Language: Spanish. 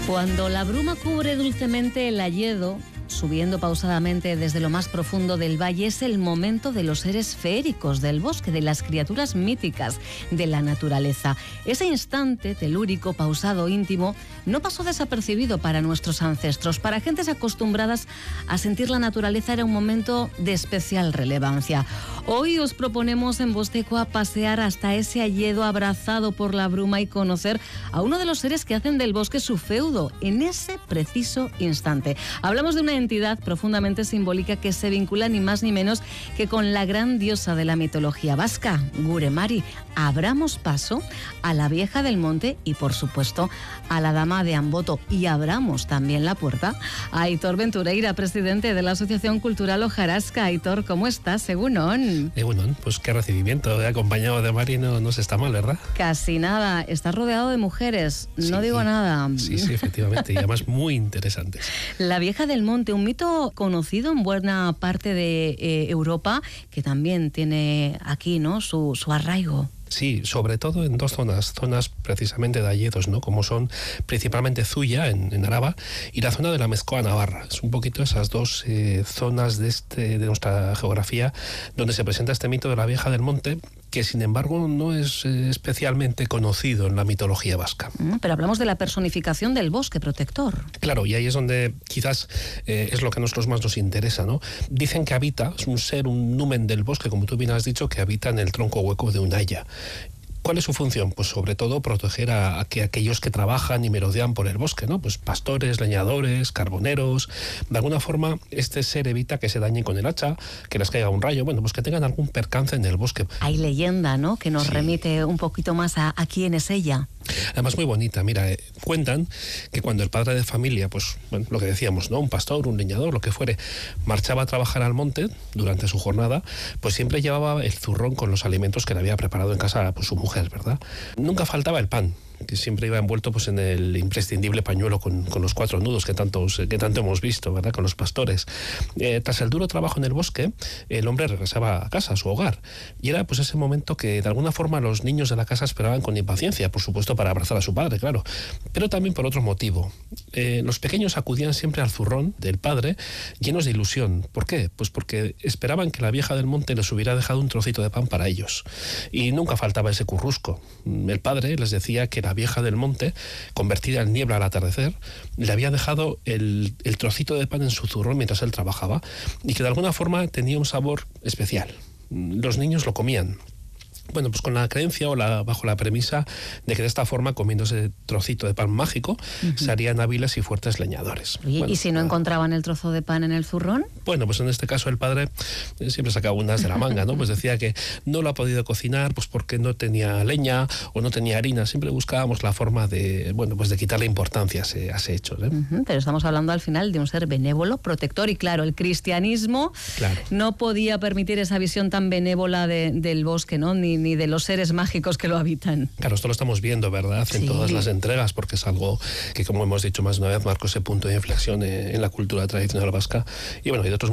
Cuando la bruma cubre dulcemente el hayedo, subiendo pausadamente desde lo más profundo del valle, es el momento de los seres feéricos del bosque, de las criaturas míticas de la naturaleza. Ese instante telúrico, pausado, íntimo, no pasó desapercibido para nuestros ancestros. Para gentes acostumbradas a sentir la naturaleza era un momento de especial relevancia. Hoy os proponemos en Vosteco a pasear hasta ese hayedo abrazado por la bruma y conocer a uno de los seres que hacen del bosque su feudo en ese preciso instante. Hablamos de una entidad profundamente simbólica que se vincula ni más ni menos que con la gran diosa de la mitología vasca, Gure Mari. Abramos paso a la vieja del monte y, por supuesto, a la dama de Amboto. Y abramos también la puerta a Aitor Ventureira, presidente de la Asociación Cultural Hojarasca. Aitor, ¿cómo estás? Egunon. Egunon, pues qué recibimiento, acompañado de Mari no se está mal, ¿verdad? Casi nada, estás rodeado de mujeres, no digo nada. Sí, efectivamente, y además muy interesantes. La vieja del monte, un mito conocido en buena parte de Europa, que también tiene aquí, ¿no?, su arraigo. Sí, sobre todo en dos zonas precisamente de hayedos, ¿no? Como son principalmente Zuia, en Araba, y la zona de la Mezcoa Navarra. Es un poquito esas dos zonas de nuestra geografía donde se presenta este mito de la vieja del monte, que sin embargo no es especialmente conocido en la mitología vasca. Pero hablamos de la personificación del bosque protector. Claro, y ahí es donde quizás es lo que a nosotros más nos interesa, ¿no? Dicen que habita, es un ser, un numen del bosque, como tú bien has dicho, que habita en el tronco hueco de un haya. ¿Cuál es su función? Pues sobre todo proteger a aquellos que trabajan y merodean por el bosque, ¿no? Pues pastores, leñadores, carboneros. De alguna forma, este ser evita que se dañen con el hacha, que les caiga un rayo, bueno, pues que tengan algún percance en el bosque. Hay leyenda, ¿no?, que nos remite un poquito más a quién es ella. Además muy bonita, mira, cuentan que cuando el padre de familia, pues bueno, lo que decíamos, ¿no?, un pastor, un leñador, lo que fuere, marchaba a trabajar al monte durante su jornada, pues siempre llevaba el zurrón con los alimentos que le había preparado en casa pues su mujer, ¿verdad? Nunca faltaba el pan, que siempre iba envuelto pues en el imprescindible pañuelo con los 4 nudos que tanto hemos visto, ¿verdad?, con los pastores. Tras el duro trabajo en el bosque, el hombre regresaba a casa, a su hogar, y era pues ese momento que de alguna forma los niños de la casa esperaban con impaciencia, por supuesto para abrazar a su padre, claro, pero también por otro motivo. Los pequeños acudían siempre al zurrón del padre llenos de ilusión. ¿Por qué? Pues porque esperaban que la vieja del monte les hubiera dejado un trocito de pan para ellos, y nunca faltaba ese currusco. El padre les decía que la vieja del monte, convertida en niebla al atardecer, le había dejado el trocito de pan en su zurrón mientras él trabajaba, y que de alguna forma tenía un sabor especial. Los niños lo comían. Bueno, pues con la creencia bajo la premisa de que de esta forma, comiendo ese trocito de pan mágico, se harían hábiles y fuertes leñadores. Oye, bueno, ¿y si no encontraban el trozo de pan en el zurrón? Bueno, pues en este caso el padre siempre sacaba unas de la manga, ¿no? Pues decía que no lo ha podido cocinar pues porque no tenía leña o no tenía harina. Siempre buscábamos la forma de, bueno, pues de quitarle importancia a ese hecho, ¿eh? Pero estamos hablando al final de un ser benévolo, protector, y claro, el cristianismo no podía permitir esa visión tan benévola del bosque, ¿no?, ni de los seres mágicos que lo habitan. Claro, esto lo estamos viendo, ¿verdad?, en todas las entregas, porque es algo que, como hemos dicho más de una vez, marcó ese punto de inflexión en la cultura tradicional vasca, y bueno, y de otros